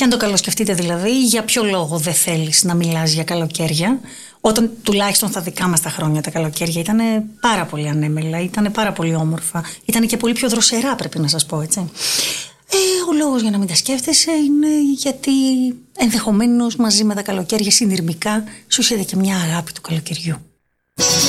Και αν το καλοσκεφτείτε δηλαδή, για ποιο λόγο δεν θέλεις να μιλάς για καλοκαίρια, όταν τουλάχιστον στα δικά μας τα χρόνια τα καλοκαίρια ήταν πάρα πολύ ανέμελα, ήταν πάρα πολύ όμορφα, ήταν και πολύ πιο δροσερά, πρέπει να σας πω, έτσι. Ο λόγος για να μην τα σκέφτεσαι είναι γιατί ενδεχομένως μαζί με τα καλοκαίρια συνειρμικά σου έρχεται και μια αγάπη του καλοκαιριού.